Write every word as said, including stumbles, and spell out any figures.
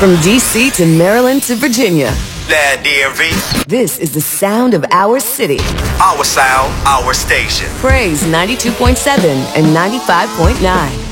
From D C to Maryland to Virginia. That D M V. This is the sound of our city. Our sound, our station. Praise ninety-two point seven and ninety-five point nine.